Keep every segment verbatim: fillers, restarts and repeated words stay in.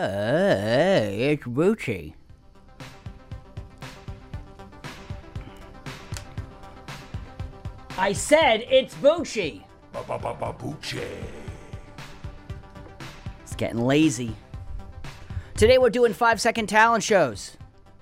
it's Bucci. I said it's Bucci. Ba-ba-ba-ba-Bucci. It's getting lazy. Today we're doing five-second talent shows.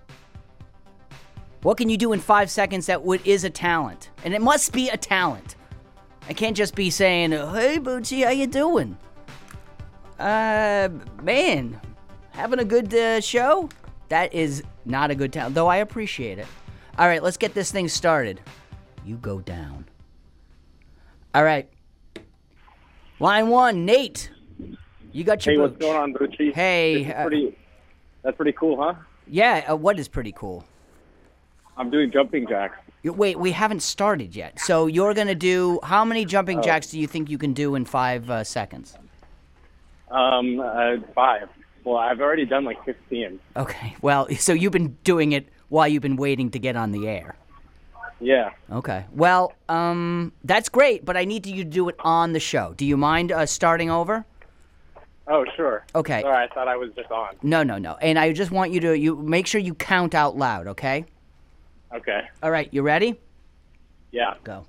What can you do in five seconds that would, is a talent? And it must be a talent. I can't just be saying, hey, Bucci, how you doing? Uh, man, having a good uh, show? That is not a good talent, though I appreciate it. All right, let's get this thing started. You go down. All right. Line one, Nate. You got your Hey, booch. what's going on, Bucci? Hey. This is pretty, that's pretty cool, huh? Yeah, uh, what is pretty cool? I'm doing jumping jacks. You- Wait, we haven't started yet. So you're going to do, how many jumping Oh. jacks do you think you can do in five uh, seconds? Um, uh, five. Well, I've already done like fifteen. Okay, well, so you've been doing it while you've been waiting to get on the air. Yeah. Okay, well, um, that's great, but I need you to do it on the show. Do you mind uh, starting over? Oh, sure. Okay. Sorry, I thought I was just on. No, no, no. And I just want you to, you make sure you count out loud, okay? Okay. All right, you ready? Yeah. Go.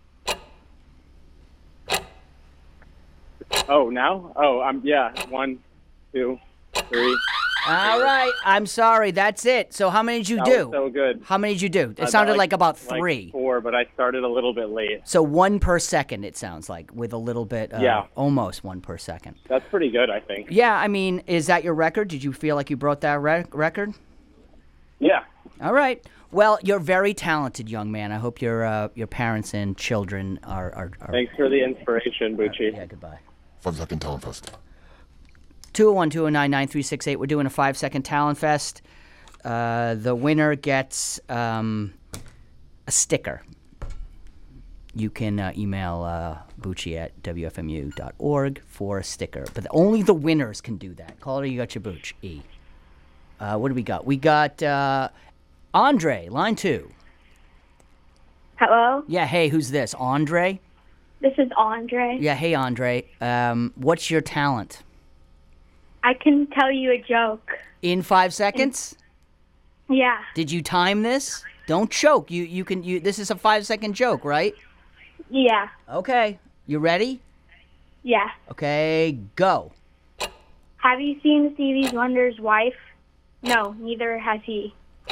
Oh, now? Oh, I'm, yeah. One, two, three. All right, I'm sorry, that's it. So how many did you That do? was so good. How many did you do? It Uh, sounded like, like- about Like three. four, but I started a little bit late. So one per second, it sounds like, with a little bit, uh, Yeah. almost one per second. That's pretty good, I think. Yeah, I mean, is that your record? Did you feel like you broke that re- record? Yeah. All right. Well, you're very talented, young man. I hope your uh, your parents and children are... are, are Thanks for the inspiration, Bucci. Yeah, goodbye. Five Second Talent Fest. two oh one, two oh nine, nine three six eight. We're doing a five-second talent fest. Uh, the winner gets um, a sticker. You can uh, email uh, Bucci at w f m u dot org for a sticker. But only the winners can do that. Call it, you got your Booch. E. Uh, what do we got? We got uh, Andre, line two. Hello, Yeah, hey, who's this? Andre? this is Andre. Yeah, hey, Andre. Um, what's your talent? I can tell you a joke. In five seconds? Yeah, Did you time this? Don't choke. You you can you. This is a five second joke, right? yeah, Okay. You ready? yeah. Okay, go. Have you seen Stevie Wonder's wife? No, neither has he.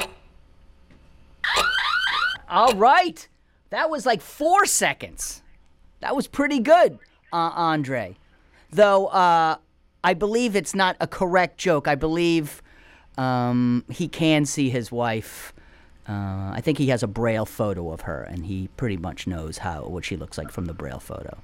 All right. That was like four seconds. That was pretty good, uh, Andre. Though uh, I believe it's not a correct joke. I believe um, he can see his wife. Uh, I think he has a Braille photo of her, and he pretty much knows how what she looks like from the Braille photo.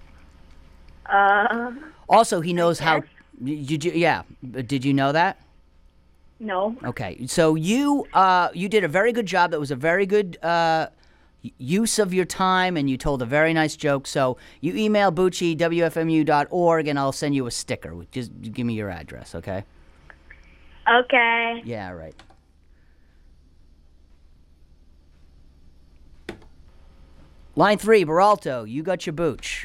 Uh, Also, he knows how. Did you? Yeah. Did you know that? no. Okay, so you uh, you did a very good job. That was a very good uh, y- use of your time, and you told a very nice joke. So you email Bucci, w f m u dot org, and I'll send you a sticker. Just give me your address, okay? Okay. Yeah, right. Line three, Beralto, you got your Booch.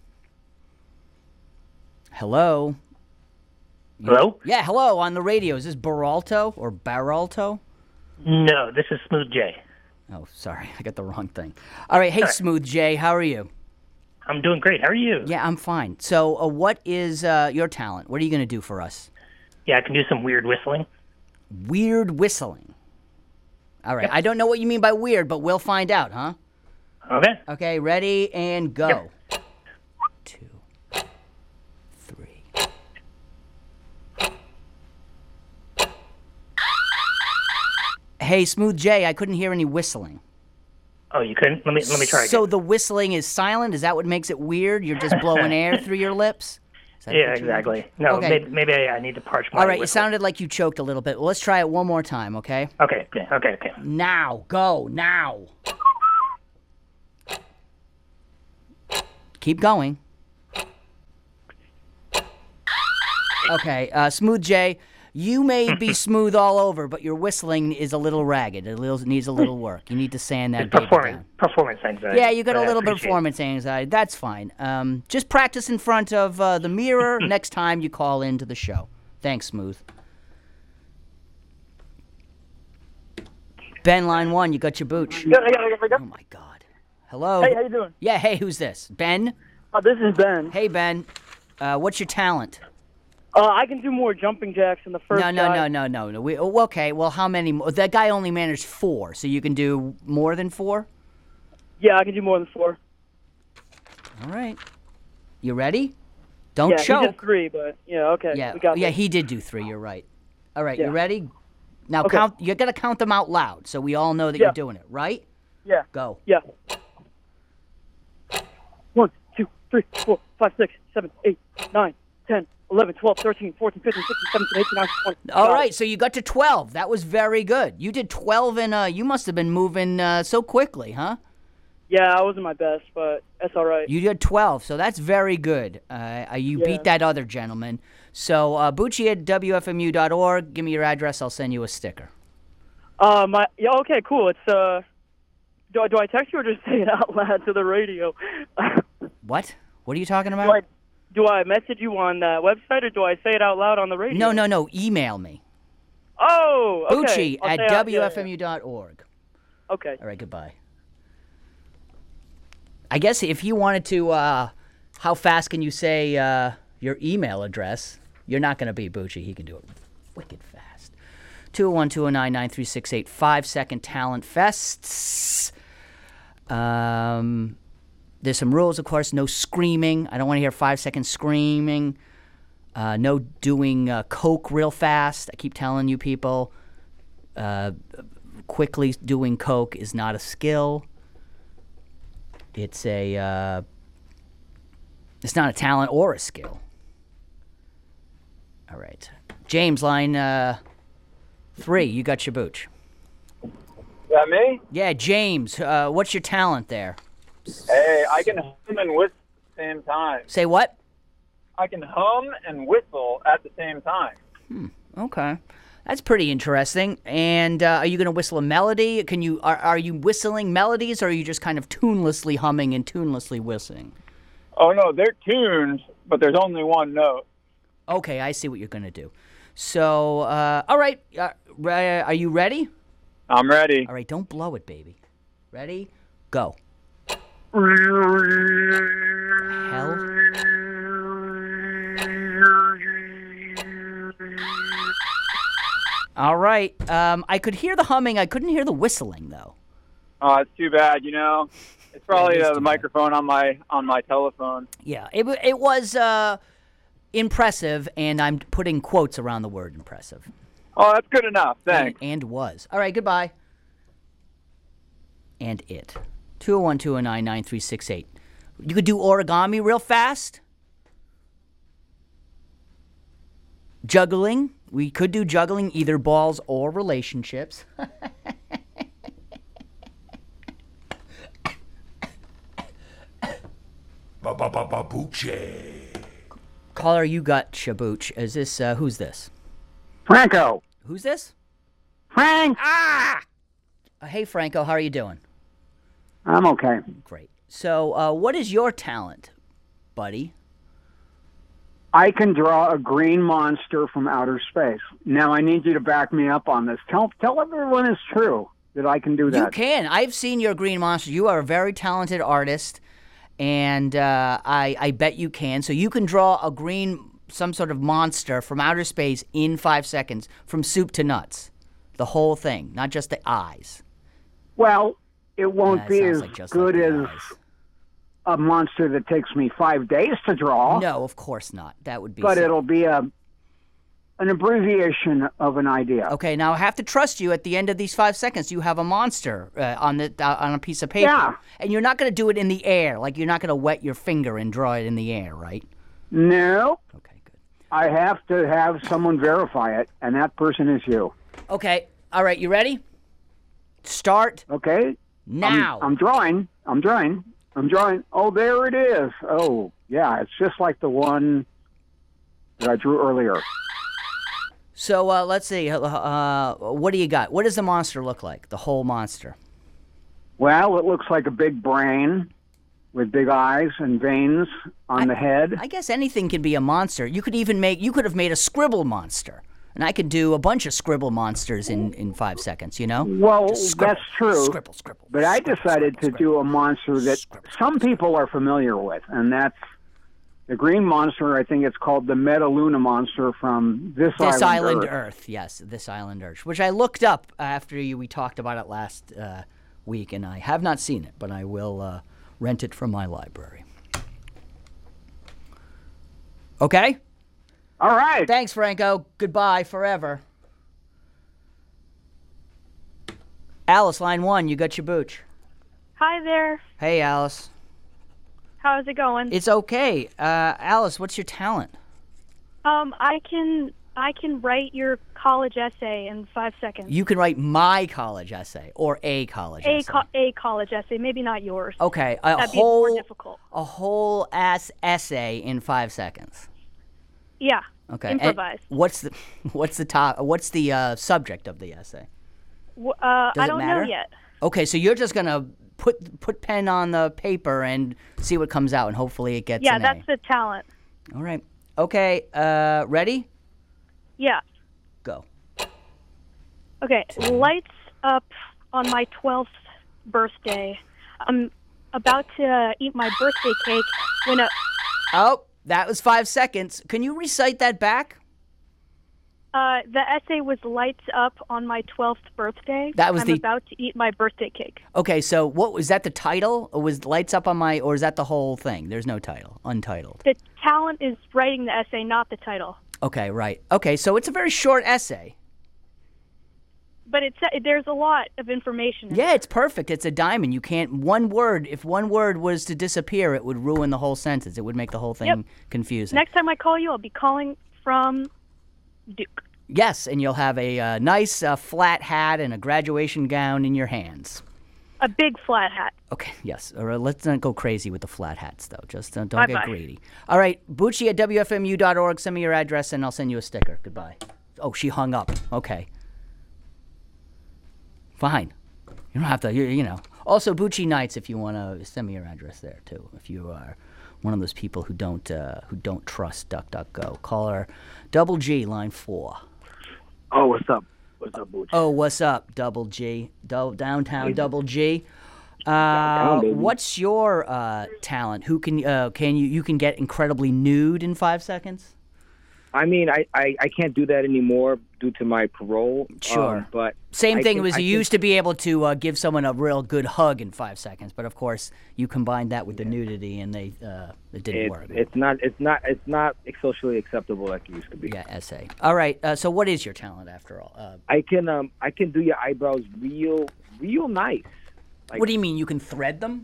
Hello? Hello? Yeah, hello, on the radio. Is this Beralto or Baralto? No, this is Smooth J. Oh, sorry, I got the wrong thing. All right, hey, Smooth J, how are you? I'm doing great. How are you? Yeah, I'm fine. So, uh, what is uh, your talent? What are you going to do for us? Yeah, I can do some weird whistling. Weird whistling. All right, I don't know what you mean by weird, but we'll find out, huh? Okay. Okay, ready and go. Yep. Two, three. Hey, Smooth J, I couldn't hear any whistling. Oh, you couldn't? Let me let me try again. So the whistling is silent? Is that what makes it weird? You're just blowing air through your lips? Is that yeah, what you- exactly. No, Okay. maybe, maybe I, I need to parch my All right, it whistle. sounded like you choked a little bit. Well, let's try it one more time, okay? Okay, okay, okay, okay. Now, go, now. Keep going. Okay, uh, Smooth J, you may be smooth all over, but your whistling is a little ragged. It little, needs a little work. You need to sand that baby Performance, down. performance anxiety. Yeah, you got a but I little bit of appreciate it. performance anxiety. That's fine. Um, just practice in front of uh, the mirror next time you call into the show. Thanks, Smooth. Ben, line one, you got your booch. Yeah, yeah, yeah, yeah. Oh, my God. Hello? Hey, how you doing? Yeah, hey, who's this? Ben? Uh, this is Ben. Hey, Ben. Uh, what's your talent? Uh, I can do more jumping jacks than the first No, no, guy. no, no, no, no. We, oh, okay, well, how many more? That guy only managed four, so you can do more than four? Yeah, I can do more than four. All right. You ready? Don't Yeah, he choke. did three, but yeah, okay. Yeah, we got yeah, this. he did do three. You're right. All right, Yeah. you ready? Now Okay. count. You gotta count them out loud, so we all know that Yeah. you're doing it. Right? Yeah. Go. Yeah. One, two, three, four, five, six, seven, eight, nine, ten, eleven, twelve, thirteen, fourteen, fifteen, sixteen, seventeen, eighteen, nineteen, twenty. All Got right, it. so you got to twelve. That was very good. You did twelve, and uh, you must have been moving uh, so quickly, huh? Yeah, I wasn't my best, but that's all right. You did twelve, so that's very good. Uh, uh, you Yeah. beat that other gentleman. So, uh, Bucci at W F M U dot org. Give me your address. I'll send you a sticker. Uh, my yeah, okay, cool. It's uh, do I do I text you or just say it out loud to the radio? What? What are you talking about? do I do I message you on that website or do I say it out loud on the radio? No, no, no. Email me. Oh, okay. Bucci I'll at say out- W yeah, F M U dot org. yeah. Okay. All right, goodbye. I guess if you wanted to, uh, how fast can you say uh, your email address? You're not going to beat Bucci. He can do it wicked fast. two oh one, two oh nine, nine three six eight. Five-second talent fests. Um, there's some rules, of course. No screaming. I don't want to hear five-second screaming. Uh, no doing uh, coke real fast. I keep telling you people, uh, quickly doing coke is not a skill. It's a, uh, it's not a talent or a skill. All right. James, line uh, three, you got your booch. That me? Yeah, James, uh, what's your talent there? Hey, I can hum and whistle at the same time. Say what? I can hum and whistle at the same time. Okay. That's pretty interesting. And uh, are you going to whistle a melody? Can you are, are you whistling melodies, or are you just kind of tunelessly humming and tunelessly whistling? Oh no, they're tuned, but there's only one note. Okay, I see what you're going to do. So, uh, all right, uh, re- are you ready? I'm ready. All right, don't blow it, baby. Ready? Go. Hell. All right. Um, I could hear the humming. I couldn't hear the whistling, though. Oh, it's too bad. You know, it's probably Yeah, it is uh, too the bad. microphone on my on my telephone. Yeah, it wa- it was uh, impressive, and I'm putting quotes around the word impressive. Oh, that's good enough. Thanks. And, and was. All right, goodbye. And it. two oh one, two oh nine, nine three six eight. You could do origami real fast. Juggling. We could do juggling, either balls or relationships. Ba-ba-ba-ba-boochie. Caller, you got Shabooch. Is this, uh, who's this? Franco. Who's this? Frank. Ah! Uh, hey, Franco, how are you doing? I'm okay. Great. So, uh, what is your talent, buddy? I can draw a green monster from outer space. Now I need you to back me up on this. Tell tell everyone it's true that I can do that. You can. I've seen your green monster. You are a very talented artist, and uh, I, I bet you can. So you can draw a green, some sort of monster from outer space in five seconds, from soup to nuts. The whole thing, not just the eyes. Well, it won't That be sounds as like just good like the as eyes. a monster that takes me five days to draw. No, of course not. That would be but silly. it'll be a an abbreviation of an idea. Okay, now I have to trust you. At the end of these five seconds, you have a monster uh, on the uh, on a piece of paper, Yeah. and you're not going to do it in the air. Like you're not going to wet your finger and draw it in the air, right? No, Okay, good. I have to have someone verify it, and that person is you. Okay, all right. You ready? Start Okay? I'm- now. I'm drawing. I'm drawing. I'm drawing. Oh, there it is. Oh, yeah, it's just like the one that I drew earlier. So uh, let's see. Uh, uh, what do you got? What does the monster look like? The whole monster. Well, it looks like a big brain, with big eyes and veins on I- the head. I guess anything can be a monster. You could even make. You could have made a scribble monster, and I could do a bunch of scribble monsters in, in five seconds. You know. Well, Just scribble, that's true. Scribble, scribble. But I scribble, decided scribble, to do a monster that Scribble, some people are familiar with, and that's the green monster. I think it's called the Metaluna monster from This, This Island Earth. Earth. Yes, This Island Earth, which I looked up after you, we talked about it last uh, week, and I have not seen it, but I will uh, rent it from my library. Okay? All right. Thanks, Franco. Goodbye forever. Alice, line one, you got your booch. Hi there. Hey, Alice. How's it going? It's okay. Uh, Alice, what's your talent? Um, I can I can write your college essay in five seconds. You can write my college essay or a college a essay. co- a college essay, maybe not yours. Okay, a That'd be whole more difficult. a whole ass essay in five seconds. Yeah. Okay. and Improvise. what's the what's the top? What's the uh, subject of the essay? W- uh, Does I it don't matter? know yet. Okay, so you're just gonna put put pen on the paper and see what comes out, and hopefully it gets Yeah, an that's A. the talent. All right. Okay. Uh, ready? Yeah. Go. Okay. Lights up on my twelfth birthday. I'm about to uh, eat my birthday cake when a Oh, that was five seconds. Can you recite that back? uh, the essay was lights up on my twelfth birthday. That was I'm the- about to eat my birthday cake. Okay, so what was that? The title, or was lights up on my, or is that the whole thing? There's no title, untitled. The talent is writing the essay, not the title. Okay, right. Okay, so it's a very short essay. But it's there's a lot of information. in it. Yeah, it's perfect. It's a diamond. You can't one word. If one word was to disappear, it would ruin the whole sentence. It would make the whole thing Yep. confusing. Next time I call you, I'll be calling from Duke. Yes, and you'll have a uh, nice uh, flat hat and a graduation gown in your hands. A big flat hat. Okay, yes. Or uh, let's not go crazy with the flat hats, though. Just uh, don't Bye-bye. get greedy. All right, Bucci at W F M U dot org. Send me your address, and I'll send you a sticker. Goodbye. Oh, she hung up. Okay. Fine. You don't have to, you, you know. Also, Bucci Nights, if you want to send me your address there, too. If you are one of those people who don't uh, who don't trust DuckDuckGo. Call her Double G, line four. Oh, what's up? What's up, Booch? Oh, what's up, Double G? Do- downtown Hey. Double G. Uh, Downtown, baby. what's your uh, talent? Who can uh, can you you can get incredibly nude in five seconds? I mean, I, I, I can't do that anymore due to my parole. Sure. Um, but Same I thing can- was I you can- used to be able to uh, give someone a real good hug in five seconds, but of course you combined that with the nudity and they uh, it didn't It's, work. it's not it's not it's not socially acceptable like it used to be. Yeah, essay. All right. Uh, so what is your talent after all? Uh, I can um I can do your eyebrows real real nice. Like, what do you mean? You can thread them?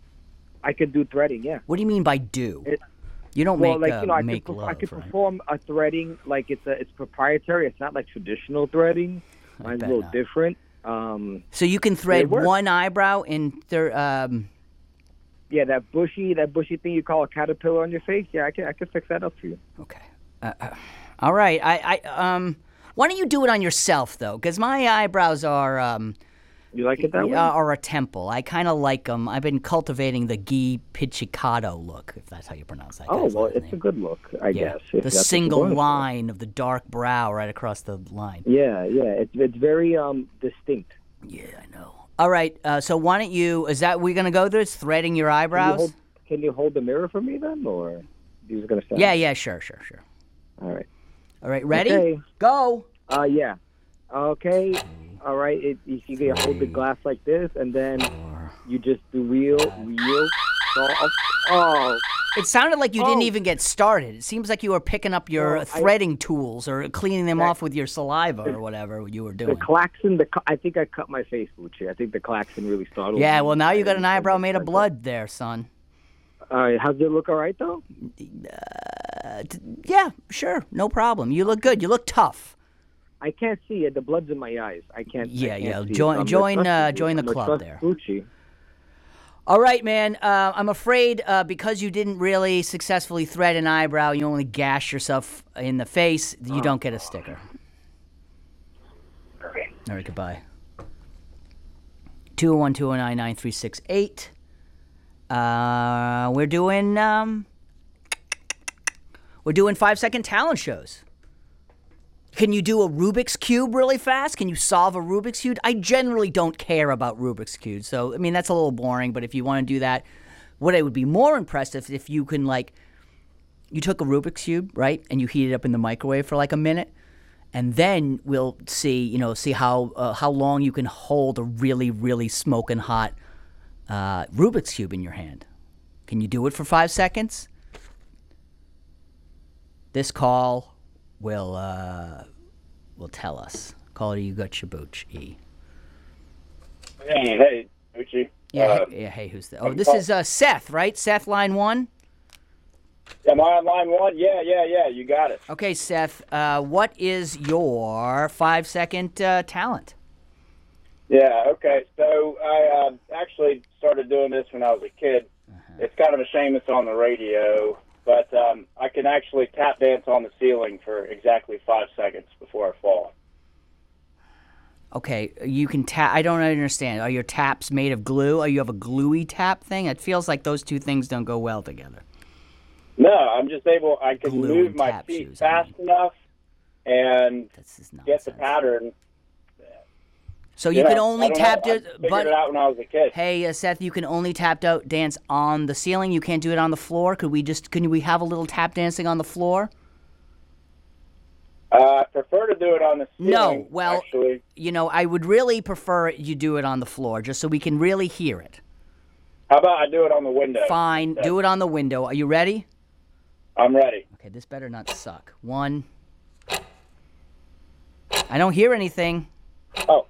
I can do threading. Yeah. What do you mean by do? It- you don't Well, make like uh, you know, I make could perf- love, I could right? perform a threading like it's a it's proprietary. It's not like traditional threading. Mine's a bet little not. different. Um, So you can thread works. one eyebrow in thir- um yeah, that bushy that bushy thing you call a caterpillar on your face. Yeah, I can I can fix that up for you. Okay. Uh, uh, all right. I, I um. Why don't you do it on yourself though? Because my eyebrows are um. You like it that uh, way? are a temple. I kind of like them. I've been cultivating the Guy Pizzicato look, if that's how you pronounce that. Oh guy's well, last it's name. a good look, I Yeah. guess. if The that's what you're single going for. line of the dark brow right across the line. Yeah, yeah, it's it's very um distinct. Yeah, I know. All right. Uh, so why don't you? Is that we're gonna go through? It's threading your Can you, eyebrows. hold, can you hold the mirror for me then, or you just gonna stand? Yeah. Yeah. Sure. Sure. Sure. All right. All right. Ready? Okay. Go. Uh, yeah. Okay. All right. It, you you can hold the glass like this, and then you just do real, real soft. Oh, It sounded like you didn't Oh. even get started. It seems like you were picking up your No, I- threading tools or cleaning them That- off with your saliva or whatever you were the doing. klaxon. The cl- I think I cut my face, Bucci. I think the klaxon really startled Yeah, me. well, now you got I- an I- eyebrow made of I- blood there, son. All right. How's it look? All right though. Uh, t- yeah, sure. No problem. You look good. You look tough. I can't see it. The blood's in my eyes. I can't. I Yeah, can't yeah. see it. Join- So I'm join, gonna trust uh, you. join the I'm gonna club trust there. Gucci. All right, man. Uh, I'm afraid uh, because you didn't really successfully thread an eyebrow, you only gash yourself in the face, you don't get a sticker. Okay. All right, goodbye. two oh one, two oh nine, nine three six eight. Uh, we're doing um, we're doing five second talent shows. Can you do a Rubik's Cube really fast? Can you solve a Rubik's Cube? I generally don't care about Rubik's Cube, so, I mean, that's a little boring, but if you want to do that, what I would be more impressed if, if you can, like, you took a Rubik's Cube, right, and you heat it up in the microwave for, like, a minute, and then we'll see, you know, see how uh, how long you can hold a really, really smoking hot uh, Rubik's Cube in your hand. Can you do it for five seconds? This call will uh, will tell us. Caller, you got your booch, E. Hey, hey, Gucci. Yeah, Uh, hey, yeah, hey, who's that? Oh, this is uh, Seth, right? Seth, line one? Am I on line one? Yeah, yeah, yeah. You got it. Okay, Seth, uh, what is your five-second uh, talent? Yeah, okay. So I uh, actually started doing this when I was a kid. Uh-huh. It's kind of a shame it's on the radio, but um, I can actually tap dance on the ceiling for exactly five seconds before I fall. Okay, you can tap. I don't understand. Are your taps made of glue? Or you have a gluey tap thing? It feels like those two things don't go well together. No, I'm just able, I can Glue move and my tap feet shoes, I fast mean. enough and This is get the nonsense. pattern. So you know, can only I don't tap know. I dance, figured but it out when I was a kid. hey, uh, Seth, you can only tap out dance on the ceiling. You can't do it on the floor. Could we just? Can we have a little tap dancing on the floor? Uh, I prefer to do it on the ceiling. No, well, actually. you know, I would really prefer you do it on the floor, just so we can really hear it. How about I do it on the window? Fine, do it on the window. Are you ready? I'm ready. Okay, this better not suck. One. I don't hear anything. Oh,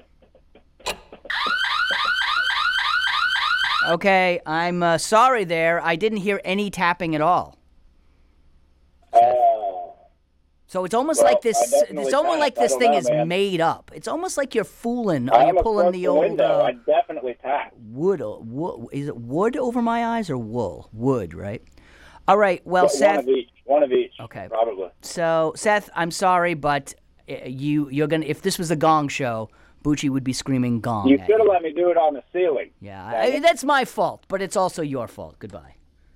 Okay, I'm uh, sorry there. I didn't hear any tapping at all. uh, So it's almost Well, like this. I definitely It's almost tapped. like I this don't thing know, is man. made up. It's almost like you're fooling. I Are you almost pulling broke the the old window. uh, I definitely tapped. wood, uh, wood? Is it wood over my eyes or wool? Wood, right? All right. Well, One Seth. of each. One of each. Okay. Probably. So, Seth, I'm sorry, but uh, you you're gonna. If this was the Gong Show, Bucci would be screaming gong. You at should have you. let me do it on the ceiling. Yeah, I, that's my fault, but it's also your fault. Goodbye.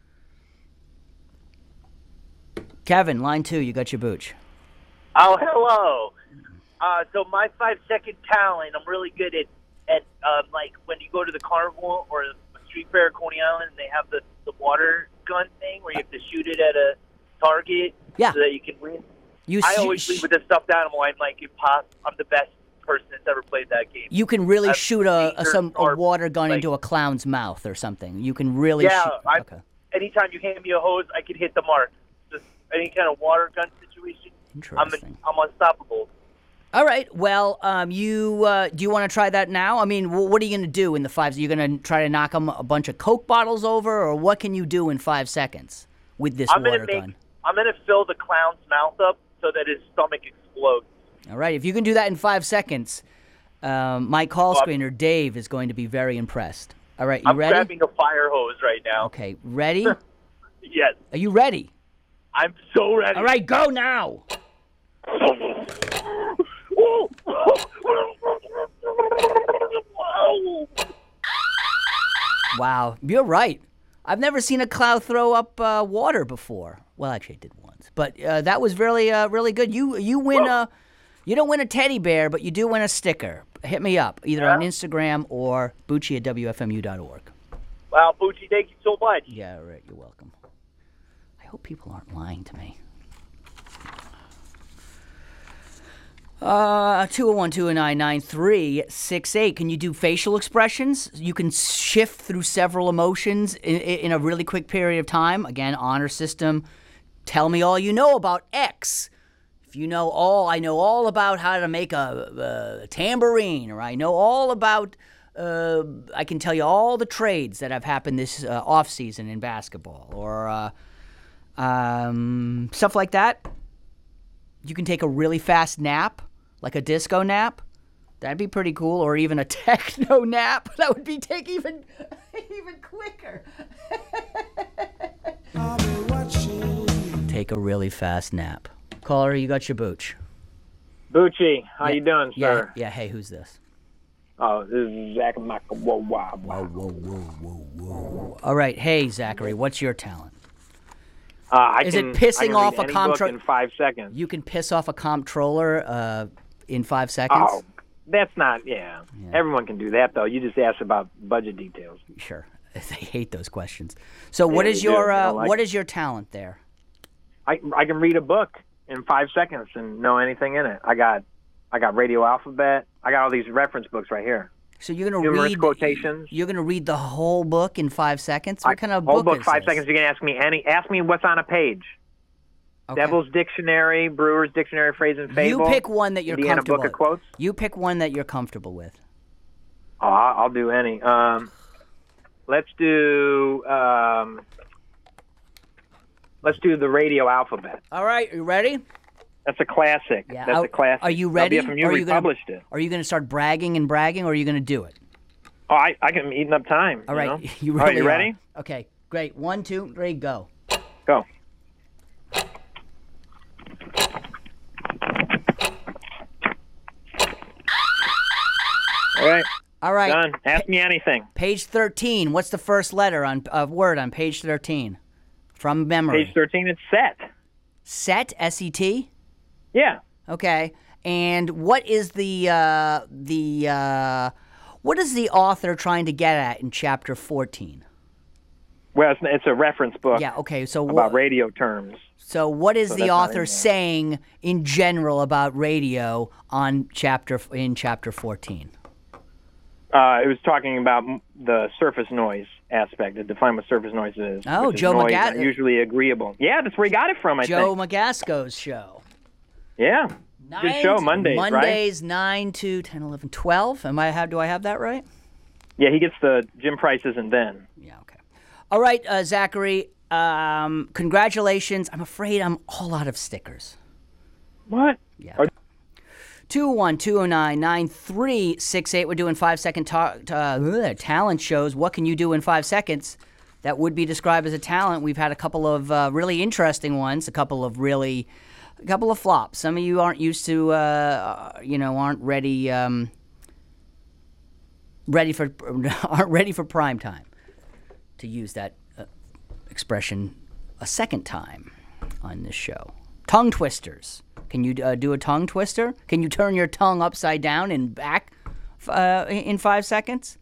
Kevin, line two, you got your booch. Oh, hello. Uh, so my five-second talent, I'm really good at, at um, like, when you go to the carnival or the street fair at Coney Island, and they have the, the water gun thing where you have to shoot it at a target Yeah. so that you can win. You I sh- always lead with a stuffed animal. I'm like, impos- I'm the best person that's ever played that game. You can really I've shoot a, a seen some a or, water gun like- into a clown's mouth or something. You can really Yeah, shoot. I, Okay. anytime you hand me a hose, I can hit the mark. Just any kind of water gun situation, I'm, Interesting. I'm unstoppable. All right. Well, um, you uh, do you want to try that now? I mean, wh- what are you going to do in the five? You're going to try to knock 'em a bunch of Coke bottles over, or what can you do in five seconds with this I'm water gonna make, gun? I'm gonna fill the clown's mouth up so that his stomach explodes. All right. If you can do that in five seconds, um, my call Well, screener Dave is going to be very impressed. All right. You I'm ready? grabbing a fire hose right now. Okay. Ready? Yes, Are you ready? I'm so ready. All right. Go now. Wow, you're right. I've never seen a cloud throw up uh, water before. Well, actually, I did once, but uh, that was really, uh, really good. You you win a, you don't win a teddy bear, but you do win a sticker. Hit me up either on Instagram or Bucci at W F M U dot org. Wow, Bucci, thank you so much. Yeah, all right. You're welcome. I hope people aren't lying to me. Uh, two oh one, two oh nine, nine three six eight. Can you do facial expressions? You can shift through several emotions in, in a really quick period of time. Again, honor system. Tell me all you know about X. If you know all, I know all about how to make a, a tambourine, or I know all about, uh, I can tell you all the trades that have happened this uh, off season in basketball, or uh, um, stuff like that. You can take a really fast nap, like a disco nap. That'd be pretty cool. Or even a techno nap. That would be take even even quicker. Take a really fast nap. Caller, you got your booch. Bucci, how Yeah, you doing, Yeah, sir? yeah. Hey, who's this? Oh, this is Zach Michael. Whoa, wow, Whoa, whoa, whoa, whoa, whoa. All right, hey, Zachary, what's your talent? Uh, I Is can, it pissing I can off read a any comptro- book in five seconds. You can piss off a comptroller uh, in five seconds? Oh, that's not, yeah. yeah. Everyone can do that, though. You just asked about budget details. Sure. They hate those questions. So what yeah, is your uh, like what is your talent there? I I can read a book in five seconds and know anything in it. I got I got Radio Alphabet. I got all these reference books right here. So you're gonna Numerous read quotations. You're gonna read the whole book in five seconds. What I, kind of whole book, book is five this? seconds. You can ask me any. Ask me what's on a page. Okay. Devil's Dictionary, Brewer's Dictionary, Phrase and Fable. You pick one that you're Indiana comfortable Book with. of Quotes. You pick one that you're comfortable with. Oh, I'll, I'll do any. Um, let's do. Um, let's do the Radio Alphabet. All right, you ready? That's a classic. Yeah. That's are, a classic. Are you ready? W F M U Or are you gonna, republished it. Are you going to start bragging and bragging, or are you going to do it? Oh, I, I can eating up time. All right, you know? you really All right, you are. ready? Okay, great. One, two, three, go. Go. All right. All right. Done. Ask me anything. Page thirteen. What's the first letter on uh, word on page thirteen? From memory. Page thirteen. It's set. Set. S E T. Yeah. Okay. And what is the uh, the uh, what is the author trying to get at in chapter fourteen? Well, it's, it's a reference book. Yeah. Okay. So about wh- radio terms. So what is So the that's not in author there. saying in general about radio on chapter in chapter fourteen? Uh, it was talking about m- the surface noise aspect. It defined what surface noise is. Oh, which is Joe noise Maga- usually agreeable. Yeah, that's where he got it from. I Joe think. Magasco's show. Yeah. Nine Good show, to- Mondays, right? Mondays, nine to ten, eleven, twelve. Am I have? Do I have that right? Yeah, he gets the Jim Price isn't then. Yeah. Okay. All right, uh, Zachary. Um, congratulations. I'm afraid I'm all out of stickers. What? Yeah. Are- two one two oh nine nine three six eight. We're doing five second ta- ta- ugh, talent shows. What can you do in five seconds that would be described as a talent? We've had a couple of uh, really interesting ones, a couple of really, a couple of flops. Some of you aren't used to, uh, you know, aren't ready, um, ready for, aren't ready for prime time, to use that uh, expression a second time on this show. Tongue twisters. Can you uh, do a tongue twister? Can you turn your tongue upside down and back uh, in five seconds?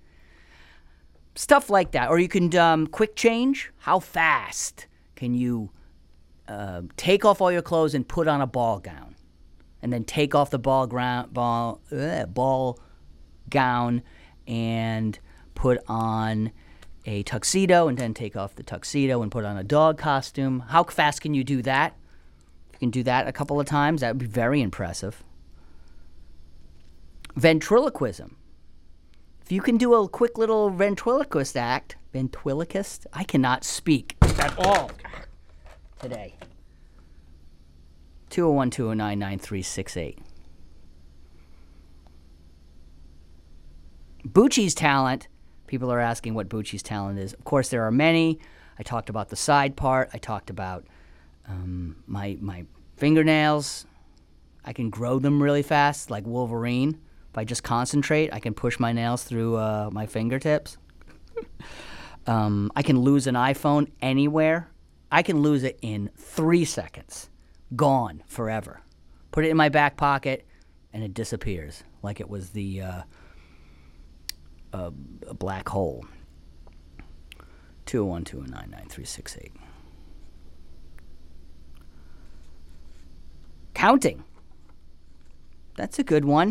Stuff like that. Or you can um, quick change. How fast can you uh, take off all your clothes and put on a ball gown? And then take off the ball, ground, ball, uh, ball gown and put on a tuxedo, and then take off the tuxedo and put on a dog costume. How fast can you do that? You can do that a couple of times. That would be very impressive. Ventriloquism. If you can do a quick little ventriloquist act, ventriloquist, I cannot speak at all today. two oh one, two oh nine, nine three six eight. Bucci's talent. People are asking what Bucci's talent is. Of course, there are many. I talked about the side part. I talked about Um, my my fingernails, I can grow them really fast, like Wolverine. If I just concentrate, I can push my nails through uh, my fingertips. um, I can lose an iPhone anywhere. I can lose it in three seconds. Gone forever. Put it in my back pocket, and it disappears like it was the uh, uh, a black hole. two oh one, two oh nine, nine three six eight. Counting. That's a good one.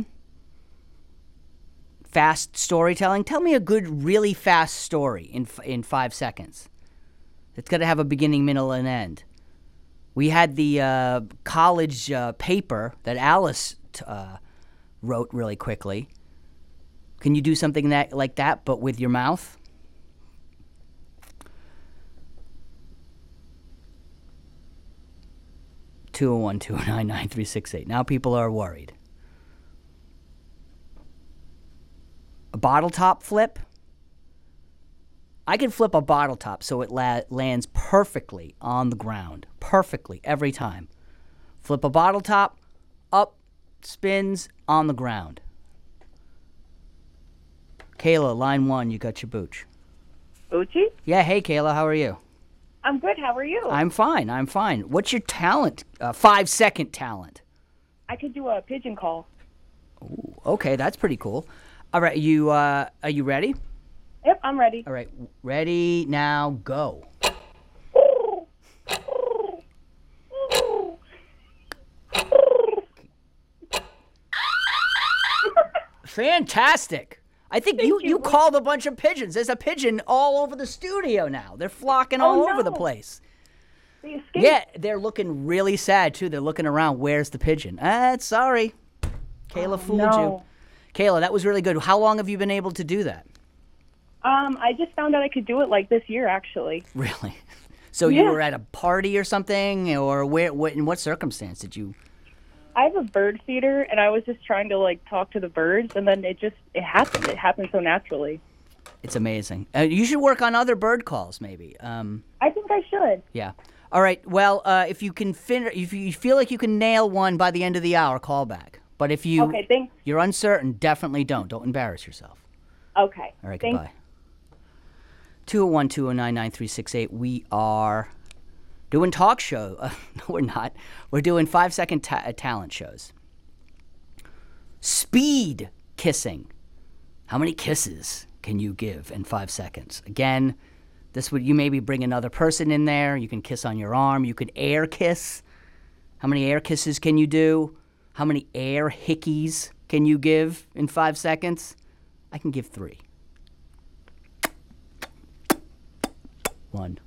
Fast storytelling. Tell me a good, really fast story in in five seconds. It's got to have a beginning, middle, and end. We had the uh, college uh, paper that Alice t- uh, wrote really quickly. Can you do something that like that, but with your mouth? two oh one, two oh nine, nine three six eight. Now people are worried. A bottle top flip. I can flip a bottle top so it la- lands perfectly on the ground. Perfectly, every time. Flip a bottle top, up, spins, on the ground. Kayla, line one, you got your booch. Bucci? Yeah, hey, Kayla, how are you? I'm good. How are you? I'm fine, I'm fine. What's your talent, uh, five-second talent? I could do a pigeon call. Ooh, okay, that's pretty cool. All right, you, uh, are you ready? Yep, I'm ready. All right, ready, now, go. Fantastic. I think you, you, you called a bunch of pigeons. There's a pigeon all over the studio now. They're flocking all oh, over no. the place. They escaped. Yeah, they're looking really sad, too. They're looking around. Where's the pigeon? Ah, sorry. Kayla oh, fooled no. you. Kayla, that was really good. How long have you been able to do that? Um, I just found out I could do it like this year, actually. Really? So yeah. you were at a party or something? Or where? What, in what circumstance did you... I have a bird feeder, and I was just trying to, like, talk to the birds, and then it just, it happened. It happened so naturally. It's amazing. Uh, you should work on other bird calls, maybe. Um, I think I should. Yeah. All right. Well, uh, if you can fin- if you feel like you can nail one by the end of the hour, call back. But if you, okay, thanks. you're uncertain, definitely don't. Don't embarrass yourself. Okay. All right, thanks. goodbye. two oh one, two oh nine, nine three six eight. We are doing talk show. Uh, no, we're not. We're doing five-second ta- uh, talent shows. Speed kissing. How many kisses can you give in five seconds? Again, this would you maybe bring another person in there. You can kiss on your arm. You could air kiss. How many air kisses can you do? How many air hickeys can you give in five seconds? I can give three. One,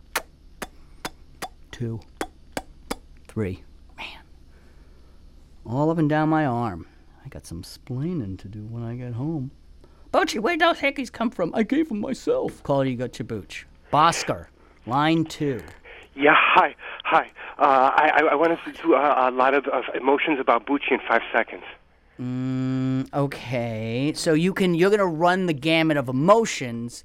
two, three. Man. All up and down my arm. I got some splaining to do when I get home. Boochie, where'd those hickeys come from? I gave them myself. Call you got your booch. Bosker, line two. Yeah, hi, hi. Uh, I, I want to do a, a lot of, of emotions about Bucci in five seconds. Mm, okay, so you can you're gonna run the gamut of emotions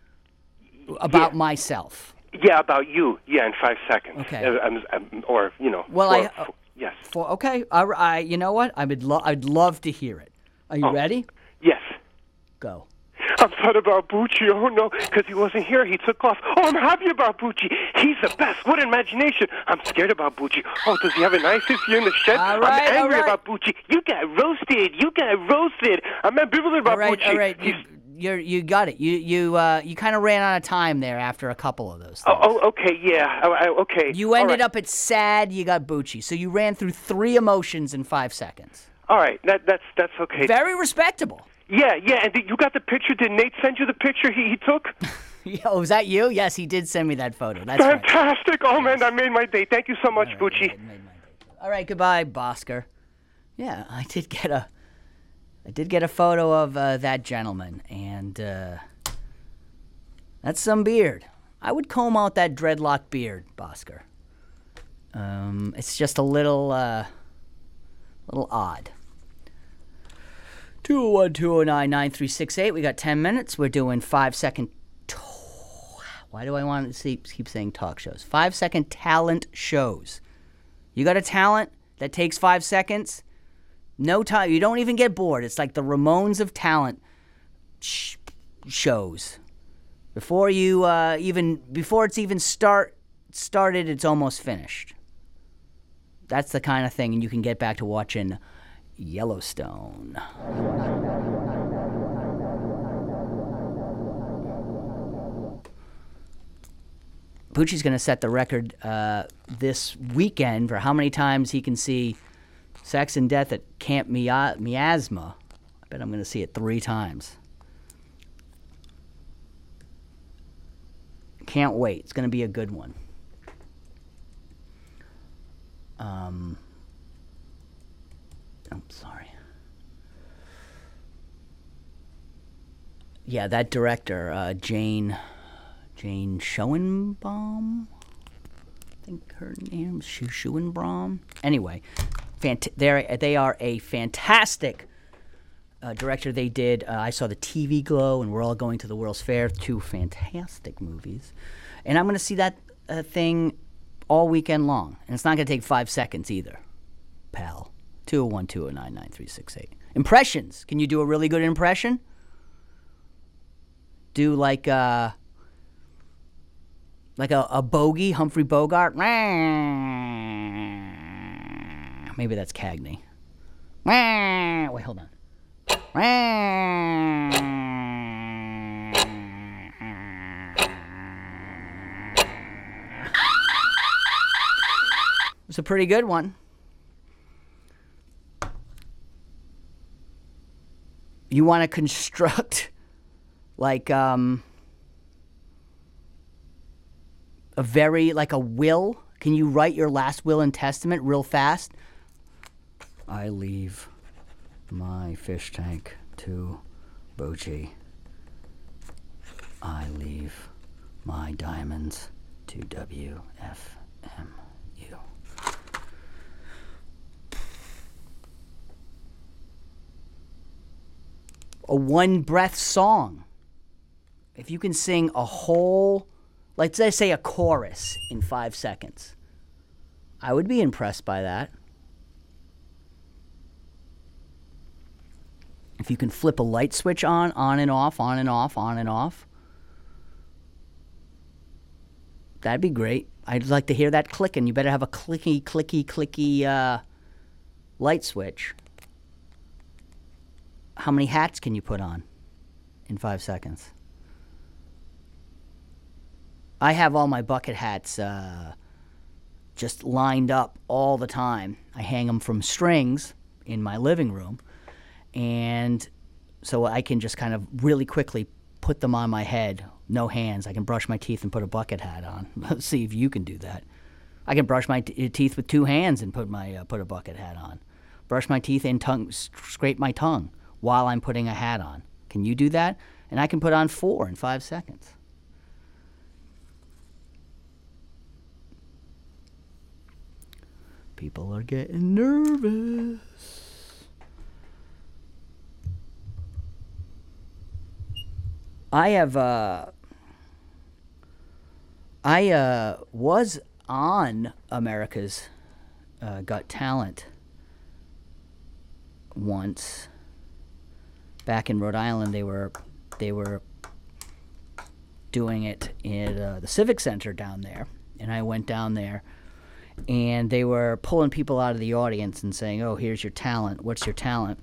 about yeah. myself. Yeah, about you. Yeah, in five seconds. Okay. Uh, um, um, or you know. Well, for, I uh, for, yes. For, okay, I, I you know what? I would lo- I'd love to hear it. Are you oh. ready? Yes. Go. I'm sad about Bucci. Oh, no, because he wasn't here. He took off. Oh, I'm happy about Bucci. He's the best. What an imagination. I'm scared about Bucci. Oh, does he have a knife here in the shed? All right, I'm angry all right. about Bucci. You got roasted. You got roasted. I'm ambivalent about all right, Bucci. All right, you, you're, you got it. You you uh, you kind of ran out of time there after a couple of those things. Oh, oh okay, yeah. Oh, I, okay. You ended right. up at sad, you got Bucci. So you ran through three emotions in five seconds. All right, that, that's, that's okay. Very respectable. Yeah, yeah, and did, you got the picture. Did Nate send you the picture he, he took? Oh, was that you? Yes, he did send me that photo. That's fantastic. Right. Oh, man, I made my day. Thank you so much, All right, Bucci. I made my day. All right, goodbye, Bosker. Yeah, I did get a, I did get a photo of uh, that gentleman, and uh, that's some beard. I would comb out that dreadlock beard, Bosker. Um, it's just a little, uh, little odd. two oh one, two oh nine, nine three six eight. We got ten minutes. We're doing five-second... To- Why do I want to see, keep saying talk shows? Five-second talent shows. You got a talent that takes five seconds? No time. You don't even get bored. It's like the Ramones of talent sh- shows. Before you uh, even... Before it's even start started, it's almost finished. That's the kind of thing, and you can get back to watching... Yellowstone. Bucci's going to set the record uh, this weekend for how many times he can see Sex and Death at Camp Mia- Miasma. I bet I'm going to see it three times. Can't wait. It's going to be a good one. Um... I'm sorry. Yeah, that director, uh, Jane, Jane Schoenbaum. I think her name's Schu Schoenbaum. Anyway, fant- they're, they are a fantastic uh, director. They did. Uh, I saw the T V Glow, and We're All Going to the World's Fair. Two fantastic movies, and I'm going to see that uh, thing all weekend long. And it's not going to take five seconds either, pal. two oh one, two oh nine, nine three six eight. Impressions. Can you do a really good impression? do like a, like a, a bogey, Humphrey Bogart. Maybe that's Cagney. Wait, hold on. It's a pretty good one. You want to construct like um, a very, like a will? Can you write your last will and testament real fast? I leave my fish tank to Bucci. I leave my diamonds to W F M U. A one-breath song. If you can sing a whole, let's say a chorus in five seconds, I would be impressed by that. If you can flip a light switch on, on and off, on and off, on and off, that'd be great. I'd like to hear that clicking. You better have a clicky, clicky, clicky uh, light switch. How many hats can you put on in five seconds? I have all my bucket hats uh, just lined up all the time. I hang them from strings in my living room. And so I can just kind of really quickly put them on my head. No hands. I can brush my teeth and put a bucket hat on. Let's see if you can do that. I can brush my t- teeth with two hands and put my uh, put a bucket hat on. Brush my teeth and tongue, scrape my tongue while I'm putting a hat on. Can you do that? And I can put on four in five seconds. People are getting nervous. I have, uh, I uh, was on America's uh, Got Talent once. Back in Rhode Island, they were they were doing it in uh, the Civic Center down there, and I went down there, and they were pulling people out of the audience and saying, "Oh, here's your talent. What's your talent?"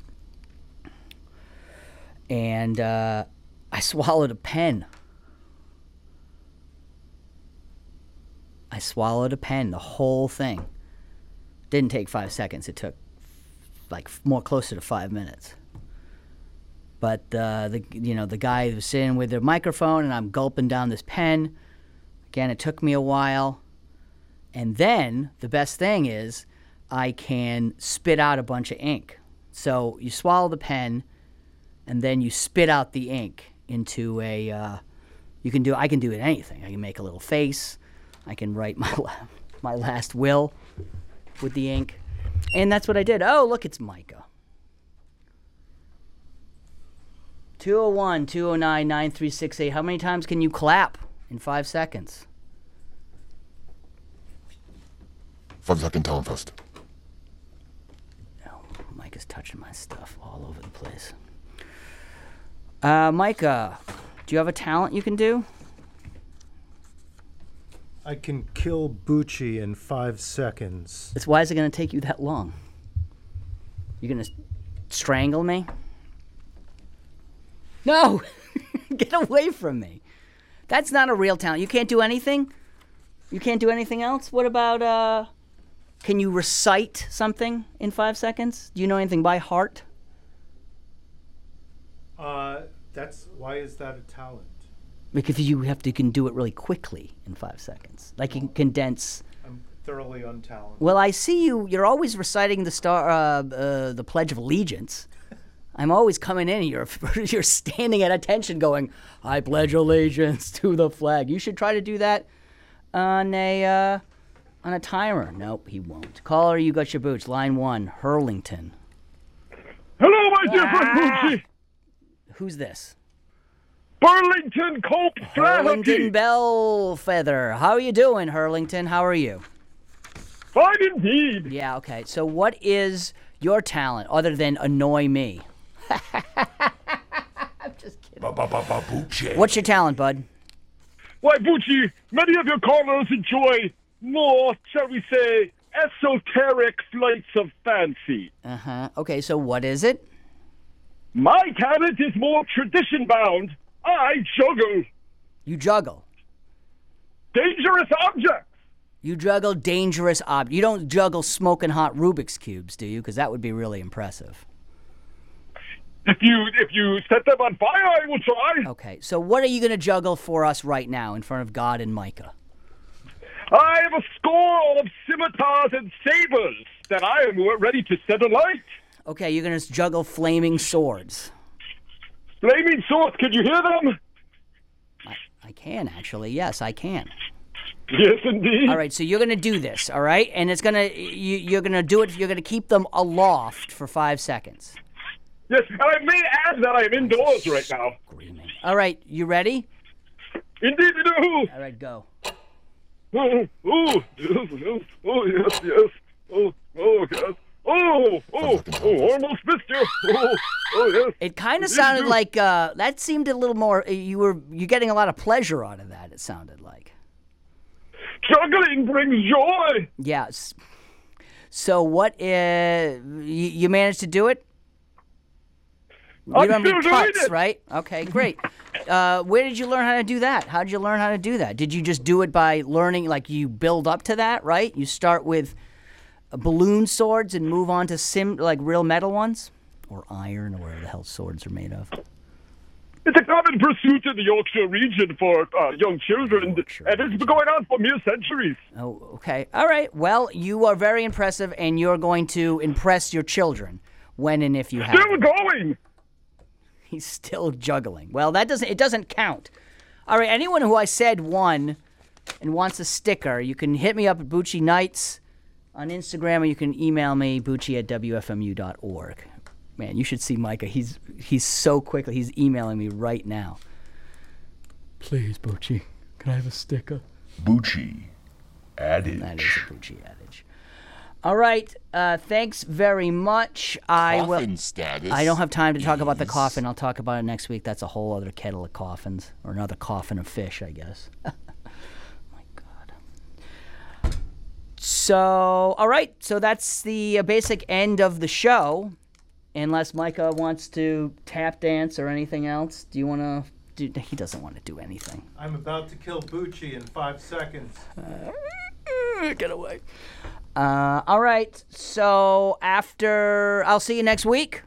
And uh, I swallowed a pen. I swallowed a pen, the whole thing. Didn't take five seconds. It took like more closer to five minutes. But uh, the you know the guy was sitting with the microphone, and I'm gulping down this pen. Again, it took me a while. And then the best thing is I can spit out a bunch of ink. So you swallow the pen, and then you spit out the ink into a. Uh, you can do. I can do it anything. I can make a little face. I can write my my last will with the ink, and that's what I did. Oh, look, it's Micah. two oh one, two oh nine, nine three six eight. How many times can you clap in five seconds? Five second talent fest. Oh, Micah's touching my stuff all over the place. Uh, Micah, do you have a talent you can do? I can kill Bucci in five seconds. It's why is it going to take you that long? You're going to strangle me? No! Get away from me. That's not a real talent. You can't do anything? You can't do anything else? What about, uh... can you recite something in five seconds? Do you know anything by heart? Uh, that's... Why is that a talent? Because you have to can do it really quickly in five seconds. Like you can condense... I'm thoroughly untalented. Well, I see you. You're always reciting the star, uh, uh, the Pledge of Allegiance. I'm always coming in and you're, you're standing at attention going, I pledge allegiance to the flag. You should try to do that on a uh, on a timer. Nope, he won't. Caller, you got your boots. Line one, Hurlington. Hello, my dear friend Ah! Bucci. Who's this? Burlington Colt Hurlington Flaherty. Bellfeather. How are you doing, Hurlington? How are you? Fine indeed. Yeah, okay. So what is your talent other than annoy me? I'm Ba-ba-ba-ba-Bucci. What's your talent, bud? Why, Bucci, many of your callers enjoy more, shall we say, esoteric flights of fancy. Uh-huh. Okay, so what is it? My talent is more tradition-bound. I juggle You juggle. dangerous objects. You juggle dangerous objects. You don't juggle smoking hot Rubik's Cubes, do you? Because that would be really impressive. If you if you set them on fire, I will try. Okay, so what are you going to juggle for us right now in front of God and Micah? I have a score of scimitars and sabers that I am ready to set alight. Okay, you're going to juggle flaming swords. Flaming swords, can you hear them? I, I can, actually. Yes, I can. Yes, indeed. All right, so you're going to do this, all right? And it's going to, you, you're going to do it, you're going to keep them aloft for five seconds. Yes, I may add that I am indoors right now. All right, you ready? Indeed, you do. All right, go. Oh, oh, yes, yes. Oh, yes, yes. Oh, oh, yes. Oh, oh, oh, almost missed you. Oh, oh, yes. It kind of Indeed sounded you do. like, uh, that seemed a little more, you were, you're getting a lot of pleasure out of that, it sounded like. Juggling brings joy. Yes. So what, uh, you, you managed to do it? You I'm don't have any still doing cuts, it. right? Okay, great. Uh, where did you learn how to do that? How did you learn how to do that? Did you just do it by learning, like you build up to that, right? You start with uh, balloon swords and move on to sim, like real metal ones? Or iron, or whatever the hell swords are made of. It's a common pursuit in the Yorkshire region for uh, young children, and it's been going on for mere centuries. Oh, okay. All right. Well, you are very impressive, and you're going to impress your children when and if you have. Still going. He's still juggling. Well, that doesn't. It doesn't count. All right. Anyone who I said won and wants a sticker, you can hit me up at Bucci Nights on Instagram, or you can email me Bucci at W F M U dot org. Man, you should see Micah. He's he's so quickly. He's emailing me right now. Please, Bucci, can I have a sticker? Bucci adage. That is a Bucci adage. All right. Uh, thanks very much. I will. Coffin status I don't have time to talk about the coffin. I'll talk about it next week. That's a whole other kettle of coffins, or another coffin of fish, I guess. My God. So, all right. So that's the uh, basic end of the show. Unless Micah wants to tap dance or anything else. Do you want to? Do, he doesn't want to do anything. I'm about to kill Bucci in five seconds. Uh, get away. Uh, all right. So after, I'll see you next week.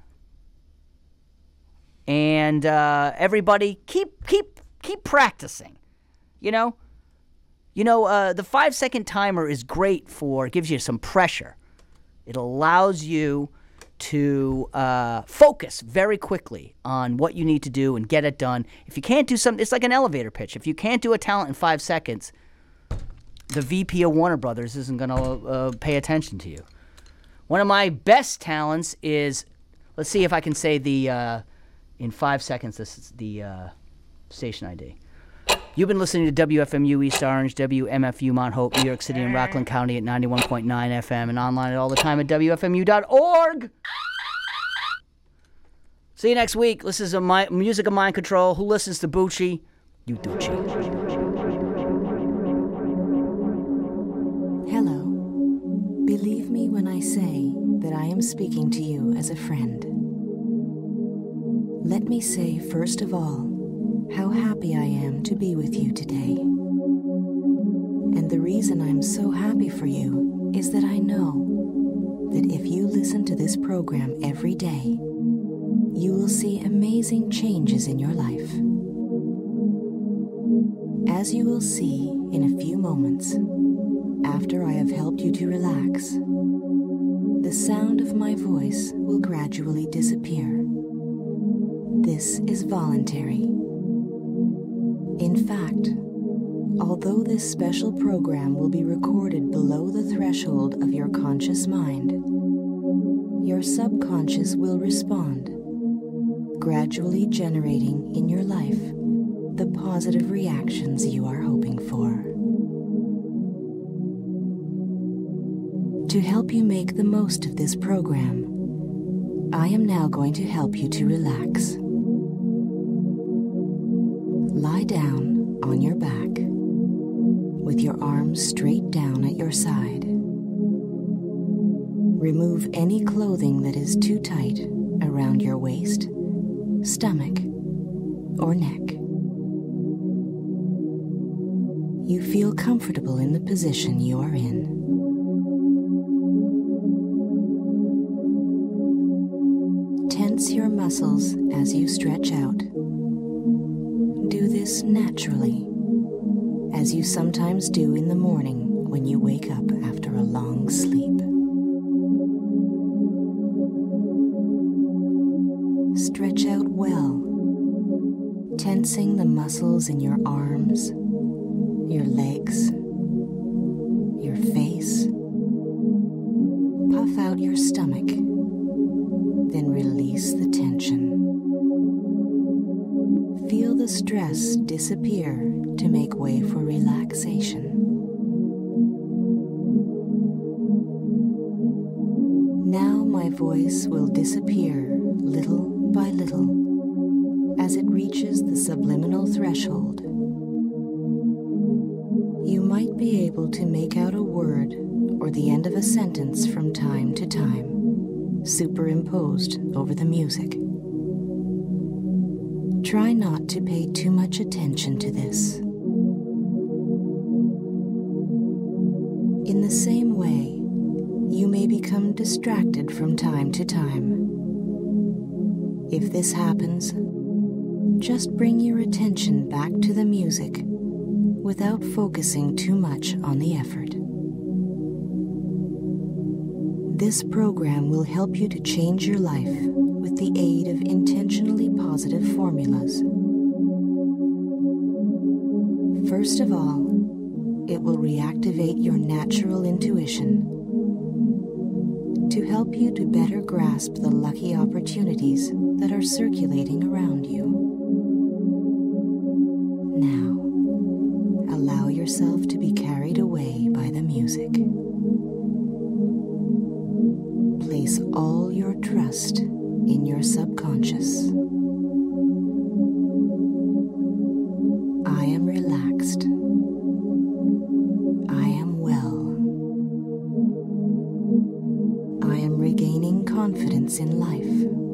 And uh, everybody, keep keep keep practicing. You know, you know, uh, the five second timer is great for. It gives you some pressure. It allows you to uh, focus very quickly on what you need to do and get it done. If you can't do something, it's like an elevator pitch. If you can't do a talent in five seconds, the V P of Warner Brothers isn't going to uh, pay attention to you. One of my best talents is, let's see if I can say the, uh, in five seconds, this is the uh, station I D. You've been listening to W F M U East Orange, W M F U Mount Hope, New York City, and Rockland County at ninety-one point nine F M, and online all the time at W F M U dot org. See you next week. This is a mi- music of mind control. Who listens to Bucci? You do change. Hello. Believe me when I say that I am speaking to you as a friend. Let me say, first of all, how happy I am to be with you today. And the reason I'm so happy for you is that I know that if you listen to this program every day, you will see amazing changes in your life. As you will see in a few moments, after I have helped you to relax, the sound of my voice will gradually disappear. This is voluntary. In fact, although this special program will be recorded below the threshold of your conscious mind, your subconscious will respond, gradually generating in your life the positive reactions you are hoping for. To help you make the most of this program, I am now going to help you to relax. down on your back with your arms straight down at your side. Remove any clothing that is too tight around your waist, stomach, or neck. You feel comfortable in the position you are in. Tense your muscles as you stretch out. Do this naturally, as you sometimes do in the morning when you wake up after a long sleep. Stretch out well, tensing the muscles in your arms, your legs, your face. Puff out your stomach, then release the tension. Feel the stress disappear to make way for relaxation. Now my voice will disappear little by little as it reaches the subliminal threshold. You might be able to make out a word or the end of a sentence from time to time, superimposed over the music. Try not to pay too much attention to this. In the same way, you may become distracted from time to time. If this happens, just bring your attention back to the music without focusing too much on the effort. This program will help you to change your life with the aid of intentionally positive formulas. First of all, it will reactivate your natural intuition to help you to better grasp the lucky opportunities that are circulating around you. Now, allow yourself to be carried away by the music. Place all your trust in your subconscious. I am relaxed. I am well. I am regaining confidence in life.